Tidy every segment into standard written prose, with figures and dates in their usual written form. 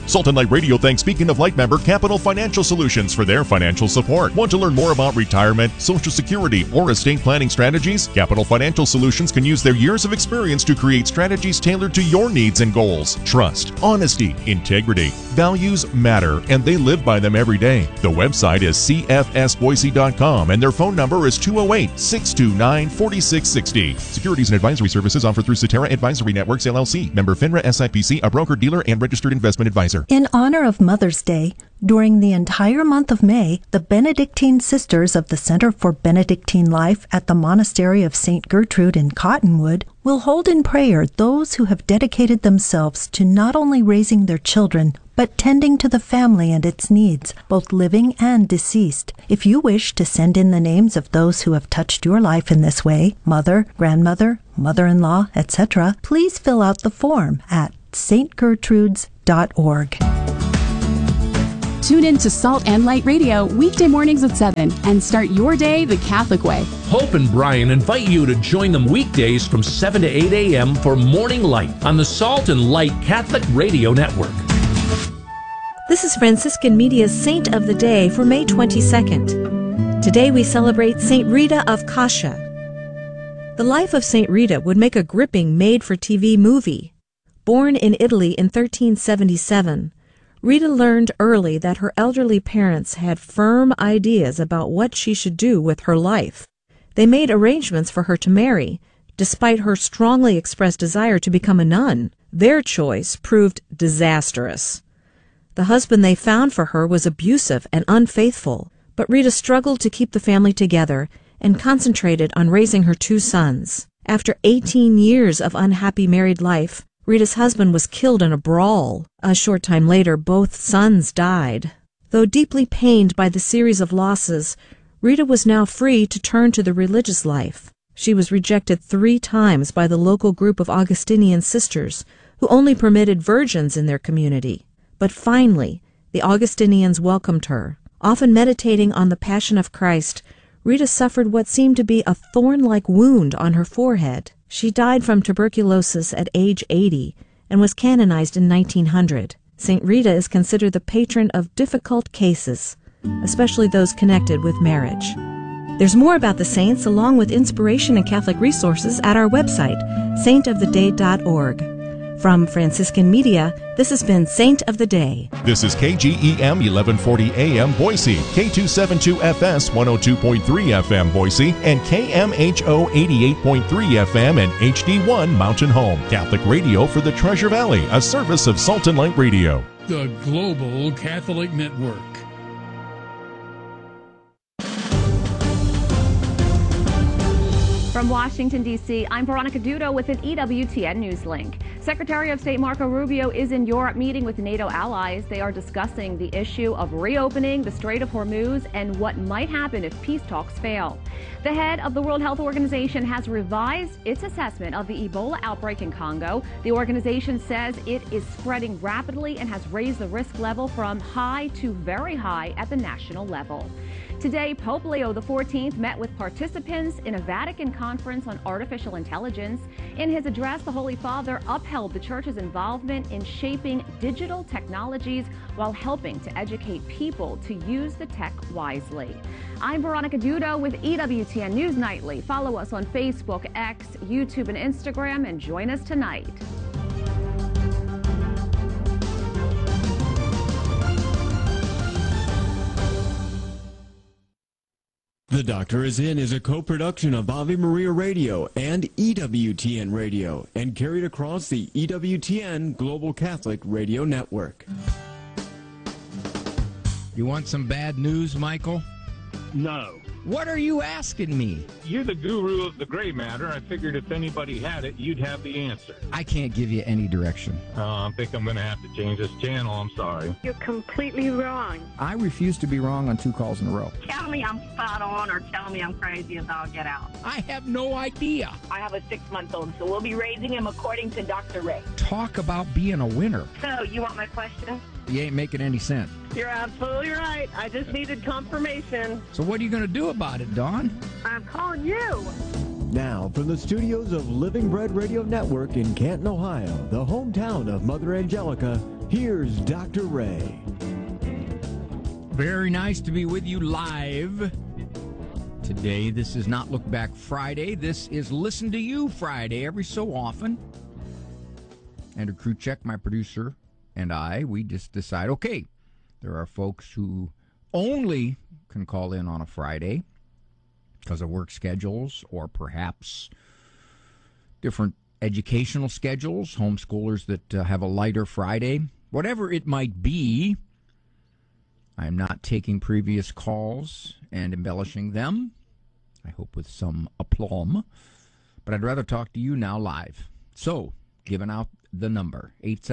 Sultan Light Radio thanks Beacon of Light member Capital Financial Solutions for their financial support. Want to learn more about retirement, Social Security, or estate planning strategies? Capital Financial Solutions can use their years of experience to create strategies tailored to your needs and goals. Trust, honesty, integrity, values matter, and they live by them every day. The website is cfsboise.com and their phone number is 208-629-4660. Securities and advisory services offered through Cetera Advisory Networks, LLC. Member FINRA SIPC, a broker, dealer, and registered investment advisor. In honor of Mother's Day, during the entire month of May, the Benedictine Sisters of the Center for Benedictine Life at the Monastery of St. Gertrude in Cottonwood will hold in prayer those who have dedicated themselves to not only raising their children, but tending to the family and its needs, both living and deceased. If you wish to send in the names of those who have touched your life in this way, mother, grandmother, mother-in-law, etc., please fill out the form at stgertrudes.org. Tune in to Salt and Light Radio weekday mornings at 7 and start your day the Catholic way. Hope and Brian invite you to join them weekdays from 7 to 8 a.m. for Morning Light on the Salt and Light Catholic Radio Network. This is Franciscan Media's Saint of the Day for May 22nd. Today we celebrate Saint Rita of Cascia. The life of Saint Rita would make a gripping made-for-TV movie. Born in Italy in 1377, Rita learned early that her elderly parents had firm ideas about what she should do with her life. They made arrangements for her to marry, despite her strongly expressed desire to become a nun. Their choice proved disastrous. The husband they found for her was abusive and unfaithful, but Rita struggled to keep the family together and concentrated on raising her 2 sons. After 18 years of unhappy married life, Rita's husband was killed in a brawl. A short time later, both sons died. Though deeply pained by the series of losses, Rita was now free to turn to the religious life. She was rejected 3 times by the local group of Augustinian sisters, who only permitted virgins in their community. But finally, the Augustinians welcomed her. Often meditating on the Passion of Christ, Rita suffered what seemed to be a thorn-like wound on her forehead. She died from tuberculosis at age 80 and was canonized in 1900. St. Rita is considered the patron of difficult cases, especially those connected with marriage. There's more about the saints along with inspiration and Catholic resources at our website, saintoftheday.org. From Franciscan Media, this has been Saint of the Day. This is KGEM 1140 AM Boise, K272FS 102.3 FM Boise, and KMHO 88.3 FM and HD1 Mountain Home. Catholic radio for the Treasure Valley, a service of Salt and Light Radio. The Global Catholic Network. From Washington, D.C., I'm Veronica Dudo with an EWTN News Link. Secretary of State Marco Rubio is in Europe meeting with NATO allies. They are discussing the issue of reopening the Strait of Hormuz and what might happen if peace talks fail. The head of the World Health Organization has revised its assessment of the Ebola outbreak in Congo. The organization says it is spreading rapidly and has raised the risk level from high to very high at the national level. Today, Pope Leo XIV met with participants in a Vatican conference on artificial intelligence. In his address, the Holy Father upheld the Church's involvement in shaping digital technologies while helping to educate people to use the tech wisely. I'm Veronica Dudo with EWTN News Nightly. Follow us on Facebook, X, YouTube, and Instagram, and join us tonight. The Doctor Is In is a co-production of Ave Maria Radio and EWTN Radio and carried across the EWTN Global Catholic Radio Network. You want some bad news, Michael? No. What are you asking me? You're the guru of the gray matter. I figured if anybody had it, you'd have the answer. I can't give you any direction. I think I'm going to have to change this channel. I'm sorry. You're completely wrong. I refuse to be wrong on 2 calls in a row. Tell me I'm spot on or tell me I'm crazy and I'll get out. I have no idea. I have a 6-month-old, so we'll be raising him according to Dr. Ray. Talk about being a winner. So, you want my question? You ain't making any sense. You're absolutely right. I just needed confirmation. So what are you going to do about it, Dawn? I'm calling you. Now, from the studios of Living Bread Radio Network in Canton, Ohio, the hometown of Mother Angelica, Here's Dr. Ray. Very nice to be with you live today. This is not Look Back Friday. This is Listen to You Friday every so often. Andrew Kruchek, my producer, and I, we just decide, okay, there are folks who only can call in on a Friday because of work schedules or perhaps different educational schedules, homeschoolers that have a lighter Friday, whatever it might be. I'm not taking previous calls and embellishing them, I hope with some aplomb, but I'd rather talk to you now live. So, giving out the number,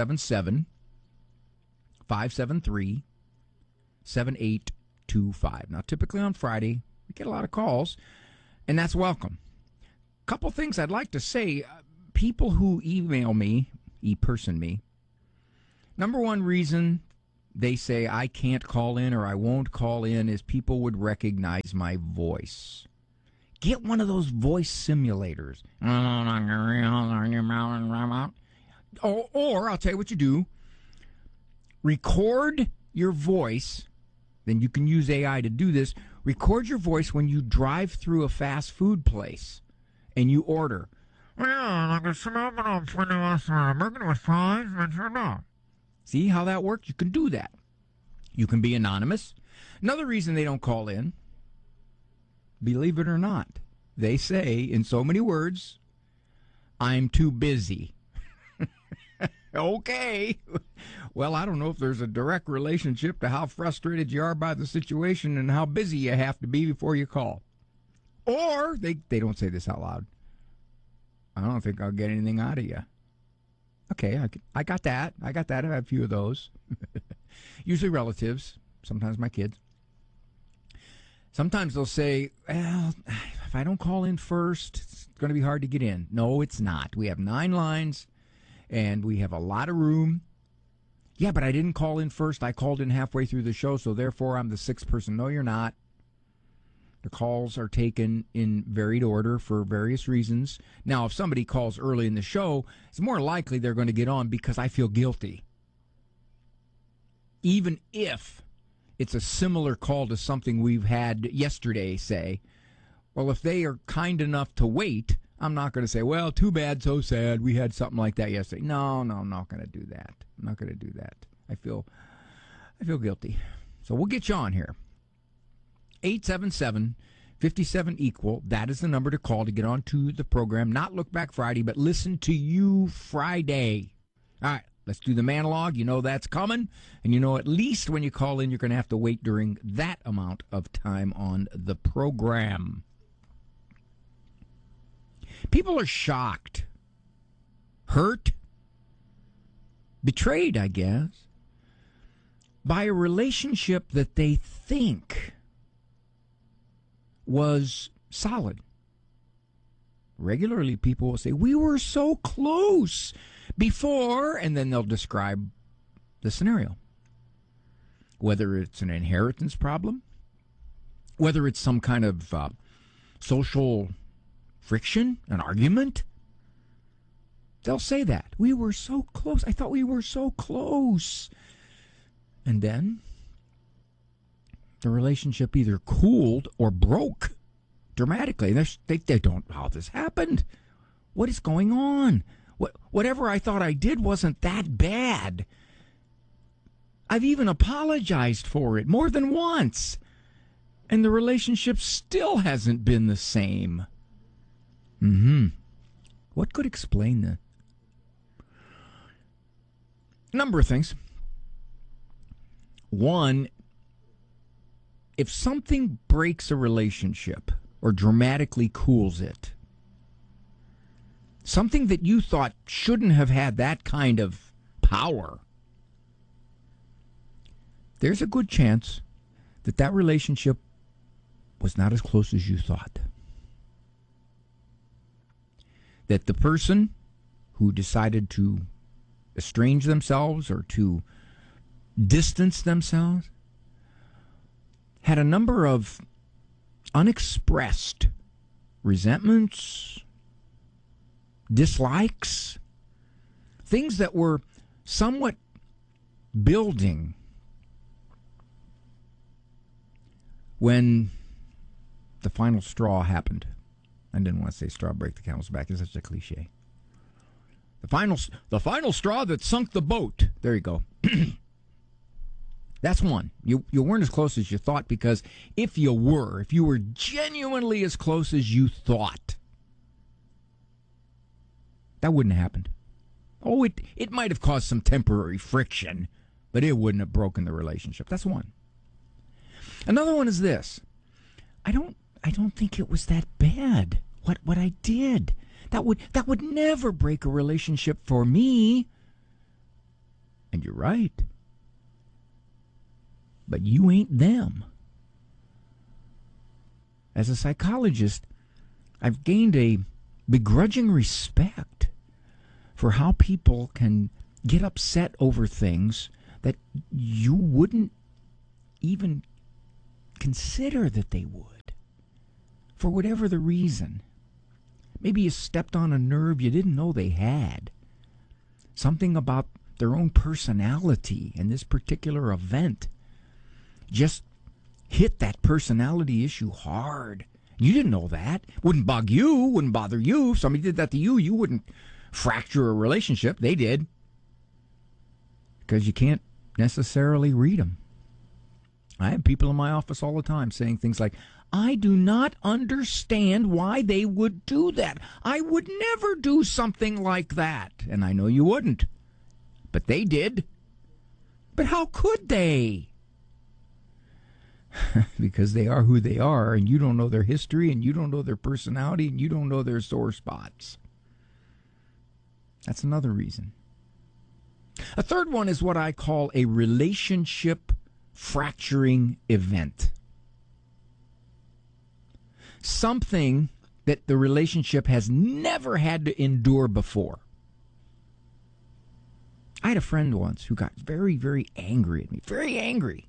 877-573-7825. Now, typically on Friday, we get a lot of calls, and that's welcome. A couple things I'd like to say. People who email me, e-person me, number one reason they say I can't call in or I won't call in is people would recognize my voice. Get one of those voice simulators. Or I'll tell you what you do. Record your voice. Then you can use AI to do this. Record your voice when you drive through a fast food place and you order. See how that works? You can do that. You can be anonymous. Another reason they don't call in, believe it or not, they say in so many words, I'm too busy. Okay. Well, I don't know if there's a direct relationship to how frustrated you are by the situation and how busy you have to be before you call. Or they don't say this out loud. I don't think I'll get anything out of you. Okay, I got that. I have a few of those. Usually relatives, sometimes my kids. Sometimes they'll say, well, if I don't call in first, it's going to be hard to get in. No, it's not. We have 9 lines, and we have a lot of room. Yeah, but I didn't call in first. I called in halfway through the show, so therefore I'm the 6th person. No, you're not. The calls are taken in varied order for various reasons. Now, if somebody calls early in the show, it's more likely they're going to get on because I feel guilty. Even if it's a similar call to something we've had yesterday, say, well, if they are kind enough to wait, I'm not going to say, well, too bad, so sad, we had something like that yesterday. No, I'm not going to do that. I'm not going to do that. I feel guilty. So we'll get you on here. 877-57-EQUAL. That is the number to call to get onto the program. Not Look Back Friday, but Listen to You Friday. All right, let's do the monologue. You know that's coming. And you know at least when you call in, you're going to have to wait during that amount of time on the program. People are shocked, hurt, betrayed, I guess, by a relationship that they think was solid. Regularly, people will say, we were so close before, and then they'll describe the scenario. Whether it's an inheritance problem, whether it's some kind of social friction, an argument, they'll say that. We were so close. I thought we were so close. And then the relationship either cooled or broke dramatically. They don't know how this happened. What is going on? Whatever I thought I did wasn't that bad. I've even apologized for it more than once. And the relationship still hasn't been the same. What could explain that? A number of things. One, if something breaks a relationship or dramatically cools it, something that you thought shouldn't have had that kind of power, there's a good chance that that relationship was not as close as you thought. That the person who decided to estrange themselves or to distance themselves had a number of unexpressed resentments, dislikes, things that were somewhat building when the final straw happened. I didn't want to say straw break the camel's back. It's such a cliche. The final straw that sunk the boat. There you go. That's one. You weren't as close as you thought, because if you were genuinely as close as you thought, that wouldn't have happened. Oh, it might have caused some temporary friction, but it wouldn't have broken the relationship. That's one. Another one is this. I don't think it was that bad. What I did. That would never break a relationship for me. And you're right. But you ain't them. As a psychologist, I've gained a begrudging respect for how people can get upset over things that you wouldn't even consider that they would, for whatever the reason. Maybe you stepped on a nerve you didn't know they had. Something about their own personality in this particular event just hit that personality issue hard. You didn't know that. Wouldn't bug you, wouldn't bother you. If somebody did that to you, you wouldn't fracture a relationship. They did. Because you can't necessarily read them. I have people in my office all the time saying things like, I do not understand why they would do that. I would never do something like that. And I know you wouldn't. But they did. But how could they? Because they are who they are, and you don't know their history, and you don't know their personality, and you don't know their sore spots. That's another reason. A third one is what I call a relationship fracturing event. Something that the relationship has never had to endure before. I had a friend once who got very, very angry at me. Very angry.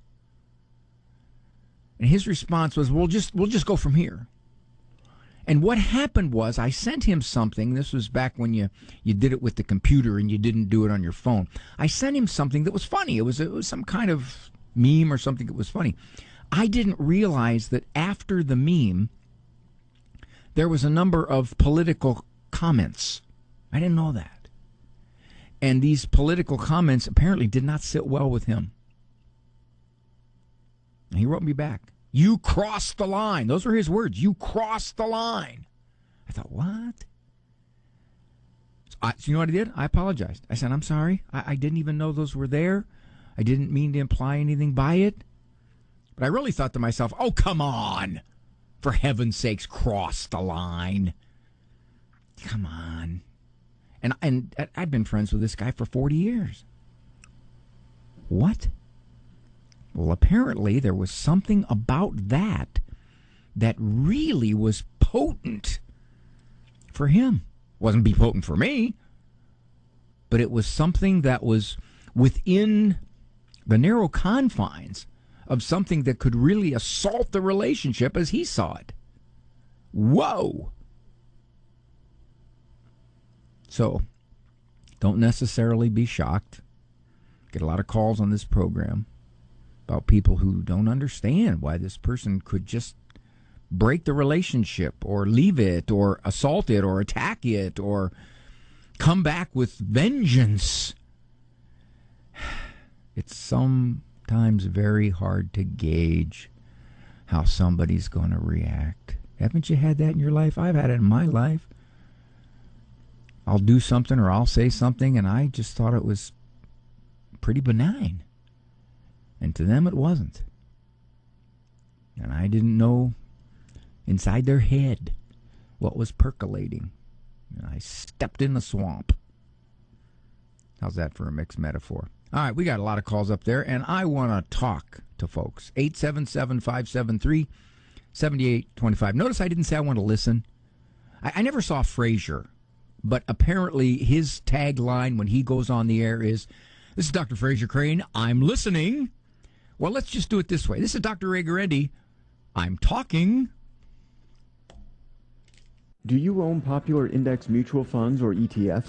And his response was, we'll just go from here. And what happened was I sent him something. This was back when you did it with the computer and you didn't do it on your phone. I sent him something that was funny. It was some kind of meme or something that was funny. I didn't realize that after the meme, there was a number of political comments. I didn't know that. And these political comments apparently did not sit well with him. And he wrote me back. You crossed the line. Those were his words. You crossed the line. I thought, what? So you know what I did? I apologized. I said, I'm sorry. I didn't even know those were there. I didn't mean to imply anything by it. But I really thought to myself, oh, come on. For heaven's sakes, cross the line. Come on. And I've been friends with this guy for 40 years. What? Well, apparently there was something about that really was potent for him. It wasn't be potent for me, but it was something that was within the narrow confines of something that could really assault the relationship as he saw it. Whoa! So, don't necessarily be shocked. Get a lot of calls on this program about people who don't understand why this person could just break the relationship or leave it or assault it or attack it or come back with vengeance. It's sometimes very hard to gauge how somebody's going to react. Haven't you had that in your life? I've had it in my life. I'll do something or I'll say something and I just thought it was pretty benign. And to them it wasn't. And I didn't know inside their head what was percolating. And I stepped in the swamp. How's that for a mixed metaphor? All right, we got a lot of calls up there, and I want to talk to folks. 877-573-7825. Notice I didn't say I want to listen. I never saw Frasier, but apparently his tagline when he goes on the air is, this is Dr. Frasier Crane, I'm listening. Well, let's just do it this way. This is Dr. Ray Guarendi. I'm talking. Do you own popular index mutual funds or ETFs?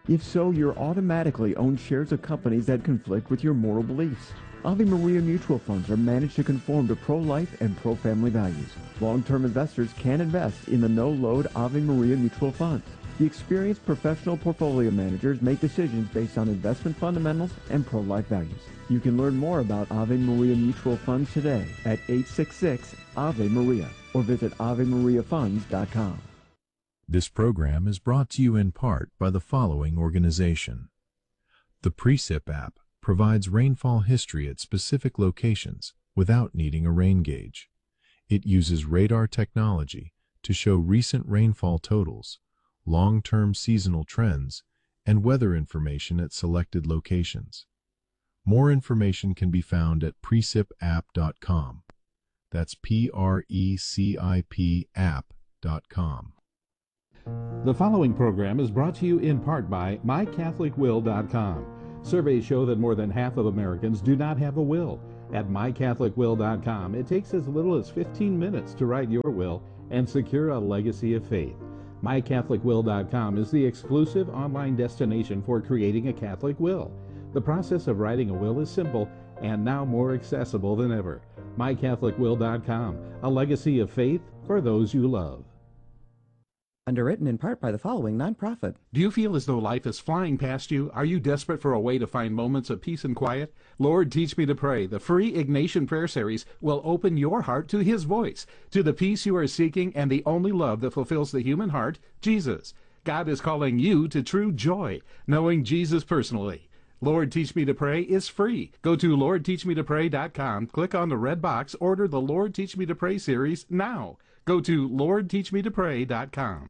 If so, you're automatically owned shares of companies that conflict with your moral beliefs. Ave Maria mutual funds are managed to conform to pro-life and pro-family values. Long-term investors can invest in the no-load Ave Maria mutual funds. The experienced professional portfolio managers make decisions based on investment fundamentals and pro-life values. You can learn more about Ave Maria mutual funds today at 866 Ave Maria or visit AveMariaFunds.com. This program is brought to you in part by the following organization. The Precip app provides rainfall history at specific locations without needing a rain gauge. It uses radar technology to show recent rainfall totals, long-term seasonal trends, and weather information at selected locations. More information can be found at precipapp.com. That's PRECIP app.com. The following program is brought to you in part by MyCatholicWill.com. Surveys show that more than half of Americans do not have a will. At MyCatholicWill.com, it takes as little as 15 minutes to write your will and secure a legacy of faith. MyCatholicWill.com is the exclusive online destination for creating a Catholic will. The process of writing a will is simple and now more accessible than ever. MyCatholicWill.com, a legacy of faith for those you love. Underwritten in part by the following nonprofit. Do you feel as though life is flying past you? Are you desperate for a way to find moments of peace and quiet? Lord, Teach Me to Pray, the free Ignatian prayer series, will open your heart to His voice, to the peace you are seeking and the only love that fulfills the human heart, Jesus. God is calling you to true joy, knowing Jesus personally. Lord, Teach Me to Pray is free. Go to LordTeachMeToPray.com, click on the red box, order the Lord, Teach Me to Pray series now. Go to LordTeachMeToPray.com.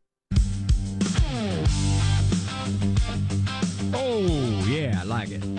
Oh, yeah, I like it.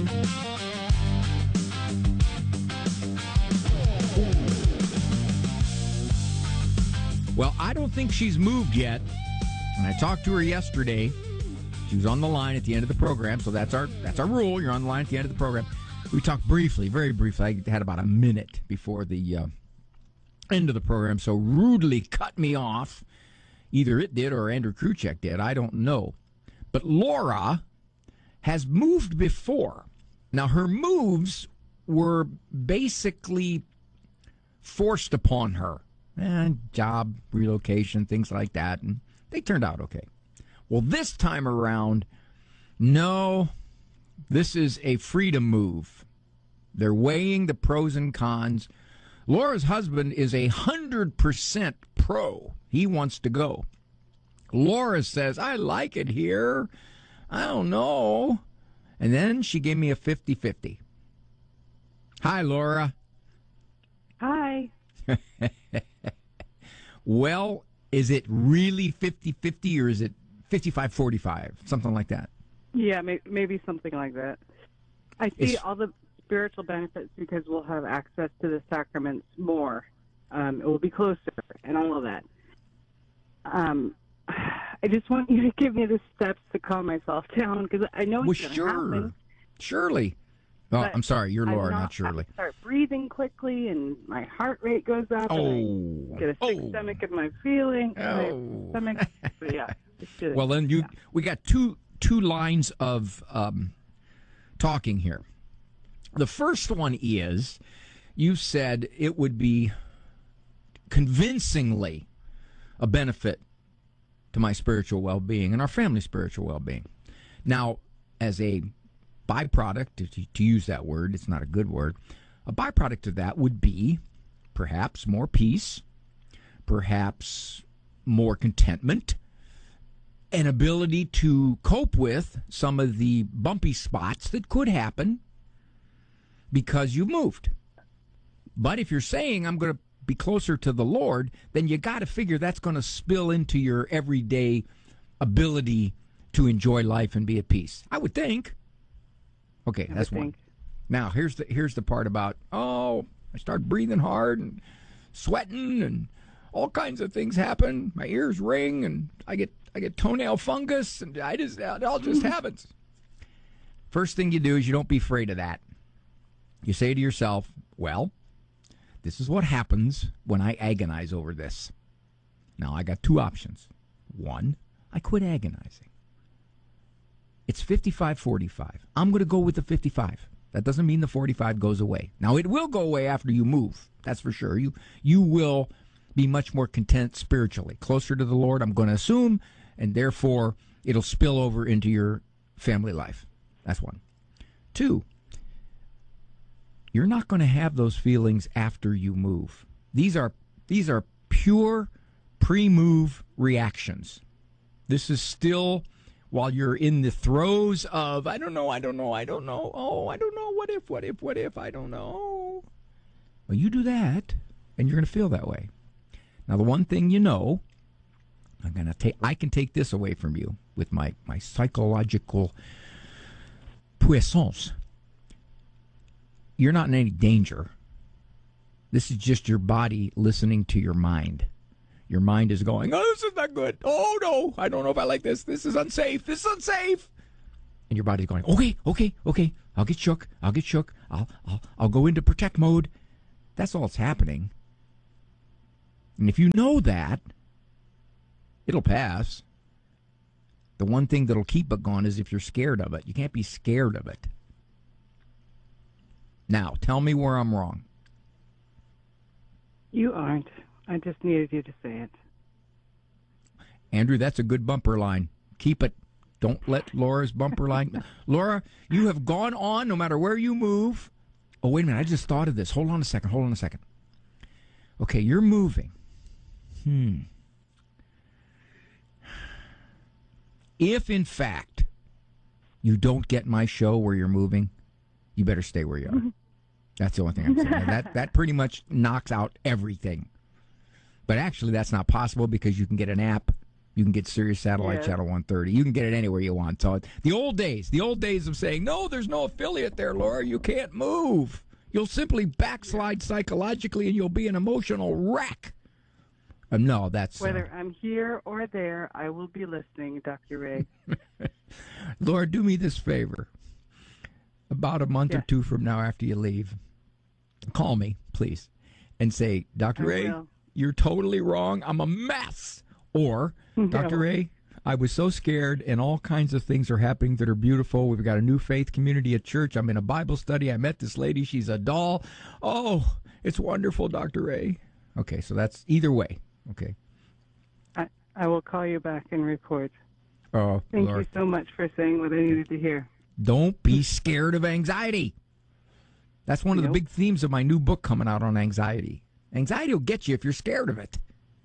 Well, I don't think she's moved yet. And I talked to her yesterday. She was on the line at the end of the program, so that's our rule. You're on the line at the end of the program. We talked briefly, very briefly. I had about a minute before the end of the program, so rudely cut me off. Either it did or Andrew Kruchek did. I don't know. But Laura has moved before. Now, her moves were basically forced upon her. Job, relocation, things like that, and they turned out okay. Well, this time around, no, this is a freedom move. They're weighing the pros and cons. Laura's husband is 100% pro. He wants to go. Laura says, I like it here. I don't know. And then she gave me a 50-50. Hi, Laura. Hi. Well, is it really 50-50 or is it 55-45? Something like that. Yeah, maybe something like that. I see all the spiritual benefits because we'll have access to the sacraments more. It will be closer and all of that. I just want you to give me the steps to calm myself down because I know it's going to happen. Surely. Oh, I'm sorry. You're Laura, not Shirley. I start breathing quickly and my heart rate goes up and I get a sick stomach in my feeling. Stomach. But yeah. Well, then we got two lines of talking here. The first one is you said it would be convincingly a benefit to my spiritual well-being and our family's spiritual well-being. Now, as a byproduct, to use that word, it's not a good word, a byproduct of that would be perhaps more peace, perhaps more contentment, an ability to cope with some of the bumpy spots that could happen because you've moved. But if you're saying I'm going to be closer to the Lord, then you got to figure that's going to spill into your everyday ability to enjoy life and be at peace. I would think. Okay, that's one. Now, here's the part about, I start breathing hard and sweating and all kinds of things happen. My ears ring and I get toenail fungus and it all just happens. First thing you do is you don't be afraid of that. You say to yourself, well, this is what happens when I agonize over this. Now, I got two options. One, I quit agonizing. It's 55-45. I'm going to go with the 55. That doesn't mean the 45 goes away. Now, it will go away after you move. That's for sure. You will be much more content spiritually, closer to the Lord, I'm going to assume, and therefore it'll spill over into your family life. That's one. Two, you're not going to have those feelings after you move. These are pure pre-move reactions. This is still while you're in the throes of, I don't know. Oh, I don't know. What if, I don't know. Well, you do that, and you're going to feel that way. Now, the one thing you know, I can take this away from you with my psychological puissance. You're not in any danger. This is just your body listening to your mind. Your mind is going, oh, this is not good. Oh, no, I don't know if I like this. This is unsafe. And your body's going, okay. I'll get shook. I'll go into protect mode. That's all that's happening. And if you know that, it'll pass. The one thing that'll keep it gone is if you're scared of it. You can't be scared of it. Now, tell me where I'm wrong. You aren't. I just needed you to say it. Andrew, that's a good bumper line. Keep it. Don't let Laura's bumper line. Laura, you have gone on no matter where you move. Oh, wait a minute. I just thought of this. Hold on a second. Okay, you're moving. If, in fact, you don't get my show where you're moving, you better stay where you are. That's the only thing I'm saying. That pretty much knocks out everything. But actually, that's not possible because you can get an app. You can get Sirius Satellite Channel 130. You can get it anywhere you want. So the old days of saying, no, there's no affiliate there, Laura. You can't move. You'll simply backslide psychologically and you'll be an emotional wreck. No, that's... Whether I'm here or there, I will be listening, Dr. Ray. Laura, do me this favor. About a month or two from now after you leave, call me, please, and say, Dr. Ray, you're totally wrong. I'm a mess. Or, Dr. Ray, I was so scared and all kinds of things are happening that are beautiful. We've got a new faith community at church. I'm in a Bible study. I met this lady. She's a doll. Oh, it's wonderful, Dr. Ray. Okay, so that's either way. Okay. I will call you back and report. Oh, Thank Laura, you so much for saying what I needed to hear. don't be scared of anxiety. That's one of the big themes of my new book coming out on anxiety. Anxiety will get you if you're scared of it.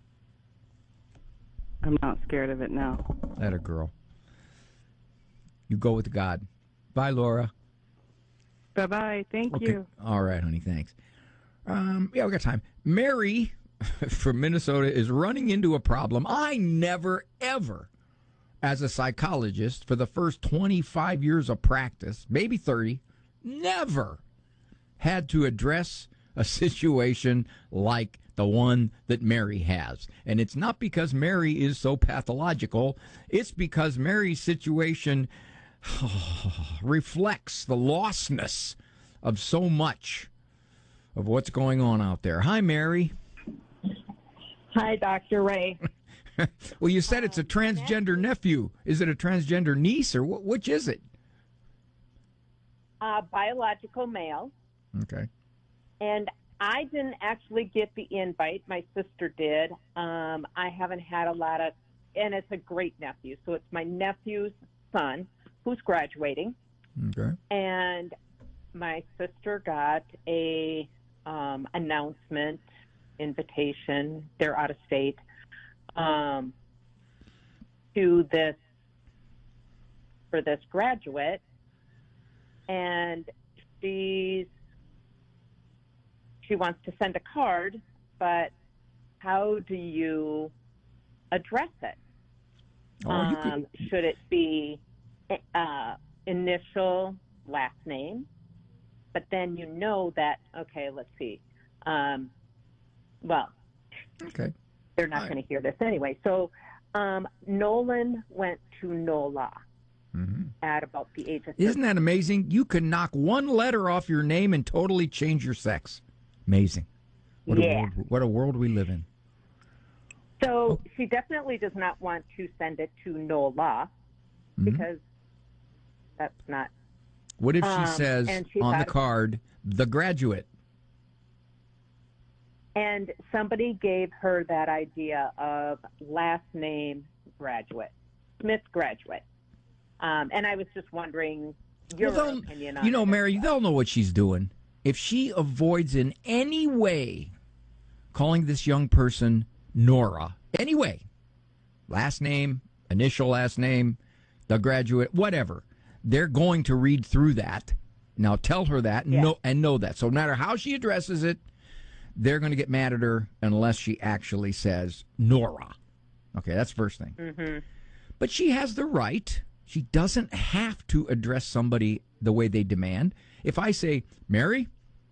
I'm not scared of it now. That a girl. You go with God. Bye, Laura. Bye-bye. Thank you. All right, honey. Thanks. Yeah, we got time. Mary from Minnesota is running into a problem. I never, ever, as a psychologist, for the first 25 years of practice, maybe 30, never had to address a situation like the one that Mary has. And it's not because Mary is so pathological. It's because Mary's situation reflects the lostness of so much of what's going on out there. Hi, Mary. Hi, Dr. Ray. Well, you said it's a transgender nephew. Is it a transgender niece, or which is it? Biological male. Okay. And I didn't actually get the invite. My sister did. I haven't had a lot of, and it's a great nephew. So it's my nephew's son who's graduating. Okay. And my sister got a announcement, invitation. They're out of state to this for this graduate, and she wants to send a card, but how do you address it? Should it be initial, last name? But then you know that, okay, let's see. Okay. They're not going to hear this anyway. So Nolan went to NOLA at about the age of 13. Isn't that amazing? You can knock one letter off your name and totally change your sex. Amazing. What a world we live in. So she definitely does not want to send it to NOLA because that's not. What if she says and she on the thought- card, the graduate? And somebody gave her that idea of last name graduate, Smith graduate. And I was just wondering your opinion on it. Mary, they'll know what she's doing. If she avoids in any way calling this young person Nora, anyway, last name, initial last name, the graduate, whatever, they're going to read through that. Now tell her that and know that. So no matter how she addresses it, they're going to get mad at her unless she actually says Nora. Okay, that's the first thing. Mm-hmm. But she has the right. She doesn't have to address somebody the way they demand. If I say, Mary,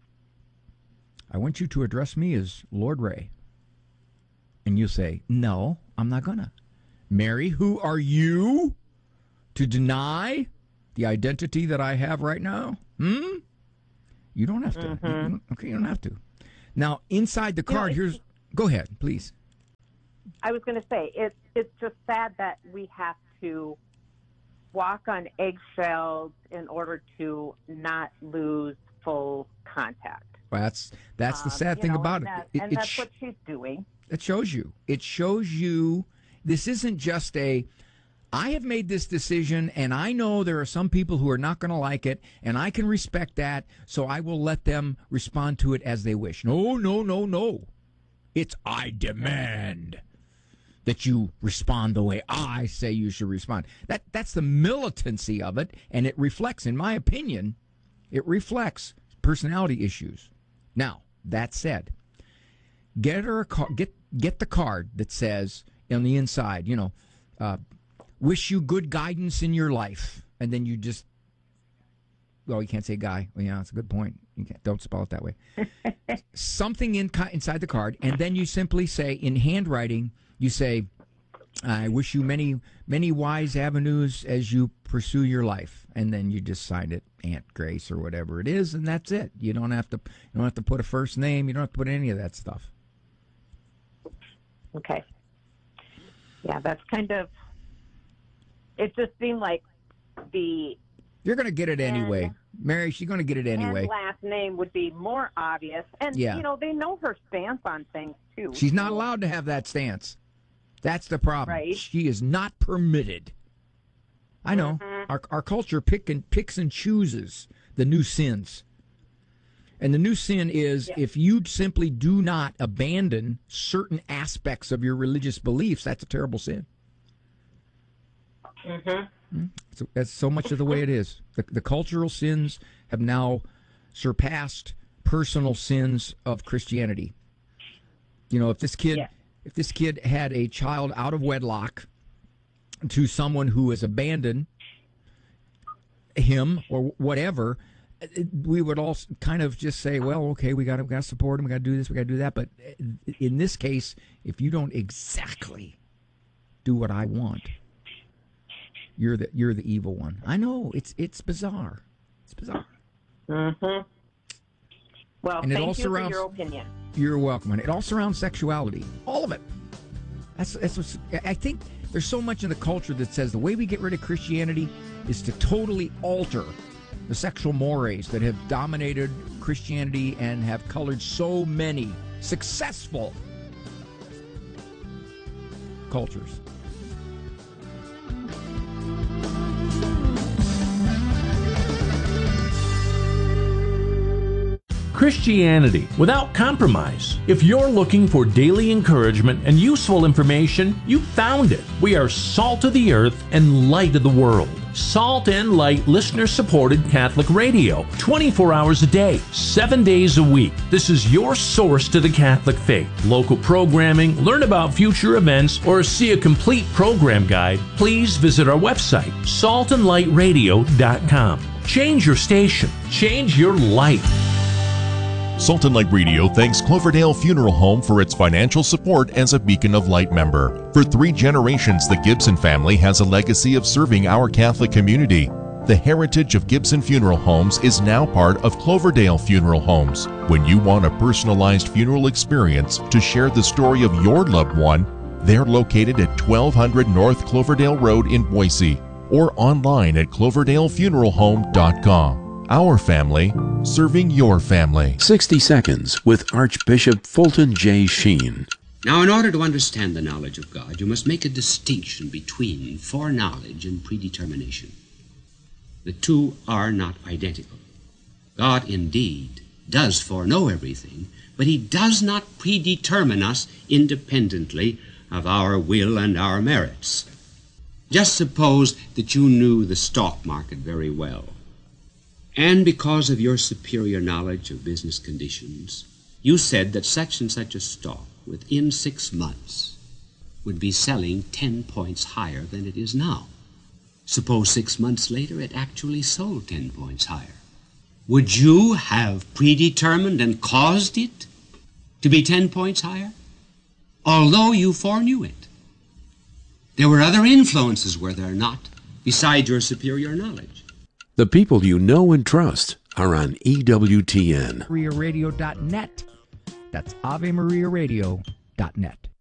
I want you to address me as Lord Ray. And you say, no, I'm not going to. Mary, who are you to deny the identity that I have right now? You don't have to. Mm-hmm. You don't have to. Now, inside the card, go ahead, please. I was going to say, it's just sad that we have to walk on eggshells in order to not lose full contact. Well, that's the sad thing about it. And that's what she's doing. It shows you. It shows you this isn't just I have made this decision, and I know there are some people who are not going to like it, and I can respect that, so I will let them respond to it as they wish. No, no, no, no. It's I demand that you respond the way I say you should respond. That's the militancy of it, and it reflects, in my opinion, it reflects personality issues. Now, that said, get her get the card that says on the inside, wish you good guidance in your life, and then you just, you can't say guy. Well, yeah, that's a good point. Don't spell it that way. Something inside the card, and then you simply say, in handwriting, you say, I wish you many, many wise avenues as you pursue your life, and then you just sign it, Aunt Grace or whatever it is, and that's it. You don't have to put a first name. You don't have to put any of that stuff. Okay. Yeah, that's kind of. It just seemed like You're going to get it anyway. Mary, she's going to get it anyway. And last name would be more obvious. And, they know her stance on things, too. She's not allowed to have that stance. That's the problem. Right. She is not permitted. I know. Mm-hmm. Our culture picks and chooses the new sins. And the new sin is if you simply do not abandon certain aspects of your religious beliefs, that's a terrible sin. Mm-hmm. So that's so much of the way it is. The cultural sins have now surpassed personal sins of Christianity. If this kid had a child out of wedlock to someone who has abandoned him or whatever, we would all kind of just say, well, okay, we got to support him, we got to do this, we got to do that. But in this case, if you don't exactly do what I want, you're the evil one. I know it's bizarre. It's bizarre. Mm-hmm. Well, and thank you for your opinion. You're welcome. And it all surrounds sexuality. All of it. That's what I think. There's so much in the culture that says the way we get rid of Christianity is to totally alter the sexual mores that have dominated Christianity and have colored so many successful cultures. Christianity without compromise. If you're looking for daily encouragement and useful information, you found it. We are salt of the earth and light of the world. Salt and Light listener-supported Catholic radio, 24 hours a day, 7 days a week. This is your source to the Catholic faith. Local programming, learn about future events, or see a complete program guide, please visit our website, saltandlightradio.com. Change your station. Change your life. Salt and Light Radio thanks Cloverdale Funeral Home for its financial support as a Beacon of Light member. For 3 generations, the Gibson family has a legacy of serving our Catholic community. The heritage of Gibson Funeral Homes is now part of Cloverdale Funeral Homes. When you want a personalized funeral experience to share the story of your loved one, they're located at 1200 North Cloverdale Road in Boise. or online at cloverdalefuneralhome.com. Our family, serving your family. 60 Seconds with Archbishop Fulton J. Sheen. Now, in order to understand the knowledge of God, you must make a distinction between foreknowledge and predetermination. The two are not identical. God, indeed, does foreknow everything, but he does not predetermine us independently of our will and our merits. Just suppose that you knew the stock market very well, and because of your superior knowledge of business conditions, you said that such and such a stock within 6 months would be selling 10 points higher than it is now. Suppose 6 months later it actually sold 10 points higher. Would you have predetermined and caused it to be 10 points higher? Although you foreknew it. There were other influences, were there not, besides your superior knowledge? The people you know and trust are on EWTN. AveMariaRadio.net. That's AveMariaRadio.net.